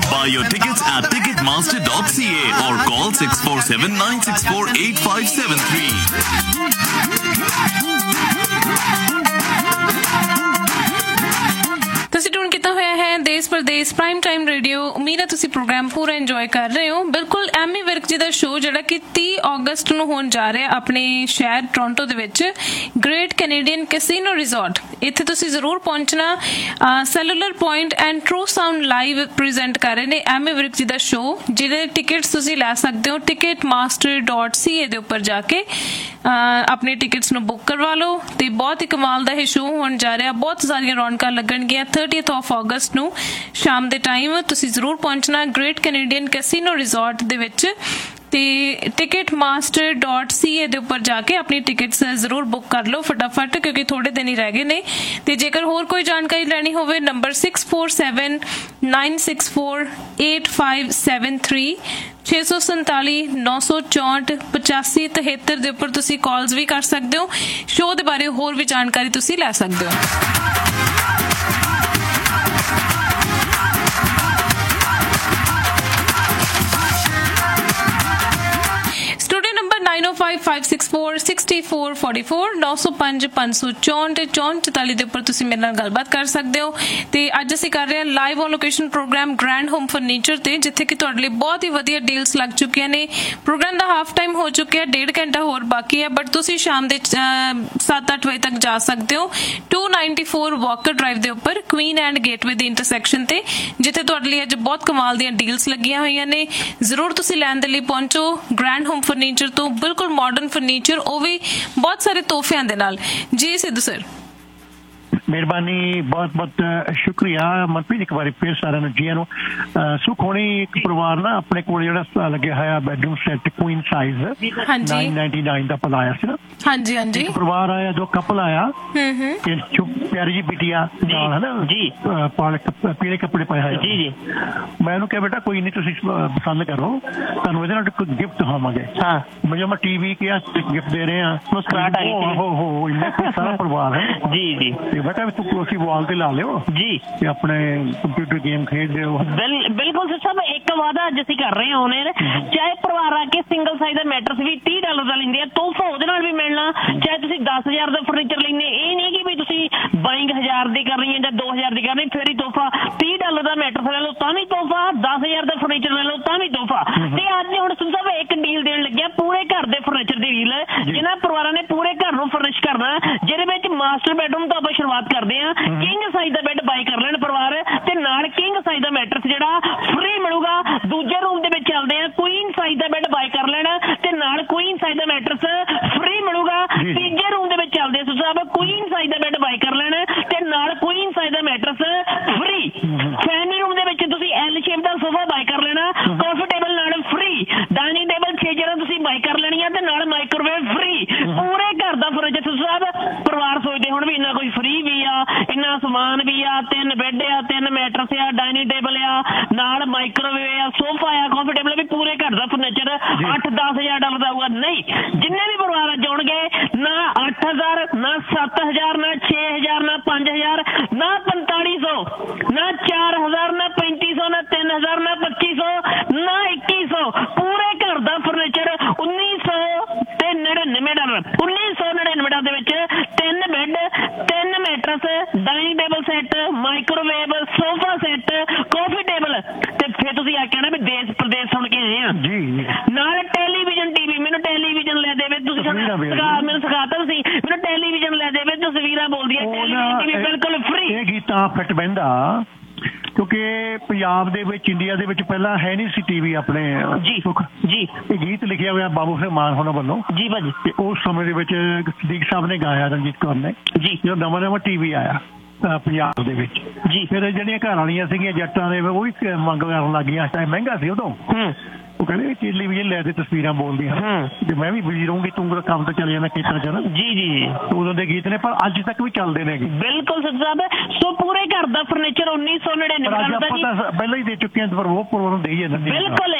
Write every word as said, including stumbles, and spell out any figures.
Buy your tickets at ticketmaster dot c a or call six four seven nine six four eight five seven three. ਤੁਸੀਂ tune ਕੀਤਾ ਹੋਇਆ ਹੈ ਦੇਸ਼ Pradesh prime time radio. ਉਮੀਦ ਹੈ ਤੁਸੀਂ ਪ੍ਰੋਗਰਾਮ ਪੂਰਾ ਇੰਜੋਏ ਕਰ ਰਹੇ ਹੋ। ਬਿਲਕੁਲ ਐਮੀ ਵਿਰਕ ਜੀ ਦਾ ਸ਼ੋਅ ਜਿਹੜਾ ਕਿ ਤੀਹ ਅਗਸਤ ਨੂੰ ਹੋਣ ਜਾ ਰਿਹਾ ਆਪਣੇ ਸ਼ਹਿਰ ਟੋਰਾਂਟੋ ਦੇ ਵਿੱਚ ਗ੍ਰੇਟ ਕੈਨੇਡੀਅਨ ਕੈਸੀਨੋ ਰਿਜ਼ੋਰਟ। ਇੱਥੇ ਤੁਸੀਂ ਜ਼ਰੂਰ ਪਹੁੰਚਣਾ। Cellular point and true sound live present ਕਰ ਰਹੇ ਨੇ ਐਮੀ ਵਿਰਕ ਜੀ ਦਾ ਸ਼ੋਅ, ਜਿਹਦੇ ਟਿਕਟਸ ਤੁਸੀਂ ਲੈ ਸਕਦੇ ਹੋ ਟਿਕਟ ਮਾਸਟਰ ਡੋਟ ਸੀ ਏ ਦੇ ਉੱਪਰ ਜਾ ਕੇ ਆਪਣੇ ਟਿਕਟਸ ਨੂੰ ਬੁੱਕ ਕਰਵਾ ਲਓ। ਤੇ ਬਹੁਤ ਹੀ ਕਮਾਲ ਦਾ ਇਹ ਸ਼ੋਅ ਹੋਣ ਜਾ ਰਿਹਾ, ਬਹੁਤ ਸਾਰੀਆਂ ਰੌਣਕਾਂ ਲੱਗਣਗੀਆਂ। ਥਰਟੀਥ ਆਫ ਅਗਸਤ ਨੂੰ ਸ਼ਾਮ ਦੇ ਟਾਈਮ ਤੁਸੀਂ ਜ਼ਰੂਰ ਪਹੁੰਚਣਾ ਗ੍ਰੇਟ ਕੈਨੇਡੀਅਨ ਕੈਸੀਨੋ ਰਿਜ਼ੋਰਟ ਦੇ ਵਿੱਚ। ਤੇ ਟਿਕਟ ਮਾਸਟਰ ਡੋਟ ਸੀ ਏ ਦੇ ਉੱਪਰ ਜਾ ਕੇ ਆਪਣੀ ਟਿਕਟਸ ਜ਼ਰੂਰ ਬੁੱਕ ਕਰ ਲਓ ਫਟਾਫਟ, ਕਿਉਂਕਿ ਥੋੜੇ ਦਿਨ ਹੀ ਰਹਿ ਗਏ ਨੇ। ਤੇ ਜੇਕਰ ਹੋਰ ਕੋਈ ਜਾਣਕਾਰੀ ਲੈਣੀ ਹੋਵੇ number six four seven nine six four eight five seven three ਛੇ ਸੌ ਸੰਤਾਲੀ ਨੌ ਸੌ ਚੌਂਹਠ ਪਚਾਸੀ ਤਿਹੱਤਰ ਦੇ ਉੱਪਰ ਤੁਸੀਂ ਕਾਲਸ ਵੀ ਕਰ ਸਕਦੇ ਹੋ। ਸ਼ੋਅ ਦੇ ਬਾਰੇ ਹੋਰ ਵੀ ਜਾਣਕਾਰੀ ਤੁਸੀਂ ਲੈ ਸਕਦੇ ਹੋ। nine oh five five six four six four four four ਨੌ ਸੌ ਪੰਜ ਪੰਜ ਸੌ ਚੌਂਹਠ ਚੌਂਹਠ ਚੁਤਾਲੀ ਦੇ ਉੱਪਰ ਤੁਸੀਂ ਮੇਰੇ ਨਾਲ ਗੱਲਬਾਤ ਕਰ ਸਕਦੇ ਹੋ। ਤੇ ਅੱਜ ਅਸੀਂ ਕਰ ਰਹੇ ਹਾਂ live on location programme grand home furniture ਤੇ, ਜਿੱਥੇ ਕਿ ਤੁਹਾਡੇ ਲਈ ਬਹੁਤ ਹੀ ਵਧੀਆ ਡੀਲਸ ਲੱਗ ਚੁੱਕੀਆਂ ਨੇ। ਪ੍ਰੋਗਰਾਮ ਦਾ ਹਾਫ ਟਾਈਮ ਹੋ ਚੁੱਕਿਆ, ਡੇਢ ਘੰਟਾ ਹੋਰ ਬਾਕੀ ਹੈ, ਬਟ ਤੁਸੀਂ ਸ਼ਾਮ ਦੇ ਸੱਤ ਅੱਠ ਵਜੇ ਤੱਕ ਜਾ ਸਕਦੇ ਹੋ to ninety four Walker drive ਦੇ ਉੱਪਰ ਕੁਈਨ ਐਂਡ ਗੇਟਵੇ ਦੇ ਇੰਟਰਸੈਕਸ਼ਨ ਤੇ, ਜਿੱਥੇ ਤੁਹਾਡੇ ਲਈ ਅੱਜ ਬਹੁਤ ਕਮਾਲ ਦੀਆਂ ਡੀਲਸ ਲੱਗੀਆਂ ਹੋਈਆਂ ਨੇ। ਜ਼ਰੂਰ ਤੁਸੀਂ ਲੈਣ ਦੇ ਲਈ ਪਹੁੰਚੋ ਗ੍ਰੈਂਡ ਹੋਮ ਫਰਨੀਚਰ ਤੋਂ। ਬਿਲਕੁਲ ਮਾਡਰਨ ਫਰਨੀਚਰ, ਉਹ ਵੀ ਬਹੁਤ ਸਾਰੇ ਤੋਹਫਿਆਂ ਦੇ ਨਾਲ। ਜੀ ਸਿੱਧੂ ਸਰ, ਮਿਹਰਬਾਨੀ, ਬਹੁਤ ਬਹੁਤ ਸ਼ੁਕਰੀਆ ਮਨਪ੍ਰੀਤ। ਇੱਕ ਵਾਰੀ ਫਿਰ ਸਾਰਿਆਂ ਨੂੰ ਜੀਆਂ ਨੂੰ। ਸੁਖ ਹੋਣੀ ਇੱਕ ਪਰਿਵਾਰ ਨਾ ਆਪਣੇ ਕੋਲ ਜਿਹੜਾ ਲੱਗਿਆ ਹੋਇਆ bedroom set Queen size nine ninety nine ਦਾ ਪਲਾਇਆ ਸੀ ਨਾ। ਹਾਂਜੀ ਹਾਂਜੀ, ਇੱਕ ਪਰਿਵਾਰ ਆਇਆ, ਦੋ ਕਪਲ ਆਇਆ, ਪਿਆਰੀ ਜੀ ਬਿਟੀਆ ਨਾਲ ਹੈ ਨਾ ਜੀ, ਪੀਲੇ ਕੱਪੜੇ ਪਾਏ ਹੋਏ ਜੀ ਜੀ। ਮੈਂ ਉਹਨੂੰ ਕਿਹਾ ਬੇਟਾ ਕੋਈ ਨਹੀਂ, ਤੁਸੀਂ ਪਸੰਦ ਕਰੋ, ਤੁਹਾਨੂੰ ਇਹਦੇ ਨਾਲ ਕੋਈ ਗਿਫਟ ਦਵਾਵਾਂਗੇ। ਹਾਂ ਮੈਂ ਮੈਂ ਟੀ ਵੀ ਕਿਹਾ ਗਿਫਟ ਦੇ ਰਹੇ ਹਾਂ। ਮੁਸਕਰਾਹਟ ਆਈ ਹੋ ਹੋ ਇੰਨਾ ਸਾਰਾ ਪਰਿਵਾਰ ਹੈ ਜੀ ਜੀ। ਤੂੰ ਤੁਸੀਂ ਵਾਲ ਤੇ ਲਾ ਲਿਓ ਜੀ ਤੇ ਆਪਣੇ ਕੰਪਿਊਟਰ ਗੇਮ ਖੇਡ ਲਿਓ। ਬਿਲਕੁਲ ਸਰ ਸਾਹਿਬ, ਇੱਕ ਵਾਅਦਾ ਅੱਜ ਅਸੀਂ ਕਰ ਰਹੇ ਹਾਂ ਉਹਨੇ, ਚਾਹੇ ਪਰਿਵਾਰ ਆ ਕੇ ਸਿੰਗਲ ਸਾਈਜ਼ ਦਾ ਮੈਟਰਸ ਵੀ ਤੀਹ ਡਾਲਰ ਦਾ ਲੈਂਦੇ ਆ, ਤੋਹਫਾ ਉਹਦੇ ਨਾਲ ਵੀ ਮਿਲਣਾ। ਚਾਹੇ ਤੁਸੀਂ ਦਸ ਹਜ਼ਾਰ ਦਾ ਫਰਨੀਚਰ ਲੈਂਦੇ, ਇਹ ਨਹੀਂ ਕਿ ਵੀ ਤੁਸੀਂ ਬਾਈਂਗ ਹਜ਼ਾਰ ਦੀ ਕਰਨੀ ਹੈ ਜਾਂ ਦੋ ਹਜ਼ਾਰ ਦੀ ਕਰਨੀ ਫਿਰ ਹੀ ਤੋਹਫਾ। ਤੀਹ ਡਾਲਰ ਦਾ ਮੈਟਰਸ ਲੈ ਲਓ ਤਾਂ ਵੀ ਤੋਹਫਾ, ਦਸ ਹਜ਼ਾਰ ਦਾ ਫਰਨੀਚਰ ਲੈ ਲਓ ਤਾਂ ਵੀ ਤੋਹਫਾ। ਤੇ ਅੱਜ ਹੁਣ ਸਿੰਘ ਸਾਹਿਬ ਇੱਕ ਡੀਲ ਦੇਣ ਲੱਗਿਆ, ਪੂਰੇ ਘਰ ਦੇ ਫਰਨੀਚਰ ਦੀ ਡੀਲ, ਜਿਹਨਾਂ ਪਰਿਵਾਰਾਂ ਨੇ ਪੂਰੇ ਘਰ ਨੂੰ ਫਰਨਿਸ਼ ਕਰਨਾ, ਜਿਹਦੇ ਵਿੱਚ ਮਾਸਟਰ ਬੈਡਰੂਮ ਤੋਂ ਆਪਾਂ ਸ਼ੁਰੂਆਤ ਕਰਦੇ ਆ। ਕਿੰਗ ਸਾਈਜ਼ ਦਾ ਬੈੱਡ ਬਾਈ ਕਰ ਲੈਣ ਪਰਿਵਾਰ, ਤੇ ਨਾਲ ਕਿੰਗ ਸਾਈਜ਼ ਦਾ ਮੈਟਰਸ ਜਿਹੜਾ ਫ੍ਰੀ ਮਿਲੂਗਾ। ਦੂਜੇ ਰੂਮ ਦੇ ਵਿੱਚ ਚੱਲਦੇ ਆ, ਕੁਈਨ ਸਾਈਜ਼ ਦਾ ਬੈੱਡ ਬਾਈ ਕਰ ਲੈਣਾ ਤੇ ਨਾਲ ਕੁਈਨ ਸਾਈਜ਼ ਦਾ ਮੈਟਰਸ ਫ੍ਰੀ ਮਿਲੂਗਾ। ਤੀਜੇ ਰੂਮ ਦੇ ਵਿੱਚ ਚੱਲਦੇ ਆ ਸਾਹਿਬ, ਕੁਈਨ ਸਾਈਜ਼ ਦਾ ਬੈੱਡ ਬਾਈ ਕਰ ਲੈਣਾ ਤੇ ਨਾਲ ਕੁਈਨ ਸਾਈਜ਼ ਦਾ ਮੈਟਰਸ ਫ੍ਰੀ। ਫੈਮਿਲੀ ਰੂਮ ਦੇ ਵਿੱਚ ਤੁਸੀਂ ਐਲ ਸ਼ੇਪ ਦਾ ਸੋਫਾ ਬਾਈ ਕਰ ਲੈਣਾ, ਕੰਫਰਟੇਬਲ ਨਾਲ ਫ੍ਰੀ। ਡਾਈਨਿੰਗ ਟੇਬਲ ਛੇ ਜਿਹੜਾ ਤੁਸੀਂ ਬਾਈ ਕਰ ਲੈਣੀਆਂ ਤੇ ਨਾਲ ਮਾਈਕ੍ਰੋਵੇਵ ਫ੍ਰੀ। ਪੂਰੇ ਘਰ ਦਾ ਫਰਨੀਚਰ ਸਾਹਿਬ ਪਰਿਵਾਰ ਸੋਚਦੇ ਹੁਣ ਵੀ ਇੰਨਾ ਕੋਈ ਫ੍ਰੀ ਵੀ ਆ, ਇੰਨਾ ਸਮਾਨ ਵੀ ਆ, ਤਿੰਨ ਬੈੱਡ ਆ, ਤਿੰਨ ਮੈਟਰਸ ਆ, ਡਾਈਨਿੰਗ ਟੇਬਲ ਆ, ਨਾਲ ਮਾਈਕ੍ਰੋਵੇਵ ਆ, ਸੋਫਾ ਆ, ਕੰਫਰਟੇਬਲ ਵੀ। ਪੂਰੇ ਘਰ ਦਾ ਫਰਨੀਚਰ ਅੱਠ ਦਸ ਹਜ਼ਾਰ ਡਾਲਰ ਦਾ ਆਊਗਾ। ਨਹੀਂ, ਜਿੰਨੇ ਵੀ ਪਰਿਵਾਰ ਅੱਜ ਆਉਣਗੇ ਨਾ ਅੱਠ ਹਜ਼ਾਰ ਨਾ ਸੱਤ ਹਜ਼ਾਰ ਨਾ ਛੇ ਹਜ਼ਾਰ ਨਾ ਪੰਜ ਹਜ਼ਾਰ ਨਾ ਪੰਤਾਲੀ ਸੌ ਨਾ ਚਾਰ ਹਜ਼ਾਰ ਨਾ ਪੈਂਤੀ ਸੌ ਨਾ ਤਿੰਨ ਹਜ਼ਾਰ ਨਾ ਪੱਚੀ ਸੌ ਨਾ ਇੱਕੀ ਸੌ। ਪੂਰੇ ਘਰ ਦਾ ਫਰਨੀਚਰ ਉੱਨੀ ਸੌ ਤੇ ਨੜਿਨਵੇਂ ਡਾਲਰ। ਉੱਨੀ ਸੌ ਨੜਿਨਵੇਂ ਡਾਲਰ ਦੇ ਵਿੱਚ ਤਿੰਨ ਬੈੱਡ, ਤਿੰਨ matters, dining table set, microwave, sofa set, ਕਾਫੀ ਟੇਬਲ। ਤੇ ਫਿਰ ਤੁਸੀਂ ਆ ਕਹਿਣਾ ਵੀ ਦੇਸ਼ ਪ੍ਰਦੇਸ਼ ਸੁਣ ਕੇ ਆਏ ਆ ਜੀ। ਨਾਲ ਟੈਲੀਵਿਜ਼ਨ ਟੀਵੀ, ਮੈਨੂੰ ਟੈਲੀਵਿਜ਼ਨ ਲੈ ਦੇਵੇ ਤੁਸੀਂ, ਮੈਨੂੰ ਸਿਖਾਤਾ ਤੁਸੀਂ, ਮੈਨੂੰ ਟੈਲੀਵਿਜ਼ਨ ਲੈ ਦੇਵੇ, ਤਸਵੀਰਾਂ ਬੋਲਦੀਆਂ ਟੈਲੀਵਿਜ਼ਨ ਟੀਵੀ ਬਿਲਕੁਲ ਫ੍ਰੀ। ਇਹ ਗੀਤਾਂ ਫਿੱਟ ਬਹਿੰਦਾ ਕਿਉਂਕਿ ਪੰਜਾਬ ਦੇ ਵਿੱਚ, ਇੰਡੀਆ ਦੇ ਵਿੱਚ ਪਹਿਲਾਂ ਹੈ ਨਹੀਂ ਸੀ ਟੀਵੀ ਆਪਣੇ ਜੀ ਜੀ। ਇਹ ਗੀਤ ਲਿਖਿਆ ਹੋਇਆ ਬਾਬੂ ਫਿਰ ਮਾਨ ਹੋਣਾ ਵੱਲੋਂ ਜੀ ਭਾਜੀ, ਤੇ ਉਸ ਸਮੇਂ ਦੇ ਵਿੱਚ ਸਦੀਕ ਸਾਹਿਬ ਨੇ ਗਾਇਆ, ਰਣਜੀਤ ਕੌਰ ਨੇ ਜੀ, ਜਦੋਂ ਨਵਾਂ ਨਵਾਂ ਟੀਵੀ ਆਇਆ ਪੰਜਾਬ ਦੇ ਵਿੱਚ ਜੀ। ਫਿਰ ਜਿਹੜੀਆਂ ਘਰ ਵਾਲੀਆਂ ਸੀਗੀਆਂ ਜੱਟਾਂ ਦੇ, ਉਹ ਵੀ ਮੰਗ ਕਰਨ ਲੱਗ ਗਈਆਂ। ਟਾਈਮ ਮਹਿੰਗਾ ਸੀ ਉਦੋਂ, ਉਹ ਕਹਿੰਦੇ ਟੈਲੀਵਿਜ਼ਨ ਲੈ ਦੇ ਤਸਵੀਰਾਂ ਬੋਲਦੀਆਂ, ਤੇ ਮੈਂ ਵੀ ਬਿਜੀ ਰਹੂੰਗੀ, ਤੂੰ ਕੰਮ ਤੇ ਚਲੇ ਜਾਣਾ ਖੇਤਾਂ ਚ ਨਾ ਜੀ ਜੀ। ਉਦੋਂ ਦੇ ਗੀਤ ਨੇ, ਪਰ ਅੱਜ ਤੱਕ ਵੀ ਚੱਲਦੇ ਨੇ। ਬਿਲਕੁਲ ਸਾਹਿਬ, ਸੋ ਪੂਰੇ ਘਰ ਦਾ ਫਰਨੀਚਰ ਉੱਨੀ ਸੌ ਨੜਿਨਵੇਂ ਦਾ ਜੀ, ਪਹਿਲਾਂ ਹੀ ਦੇ ਚੁੱਕੇ ਹਾਂ, ਪਰ ਉਹ ਪ੍ਰੋਗਰਾਮ ਦੇਈ ਜਾਂਦੇ। ਬਿਲਕੁਲ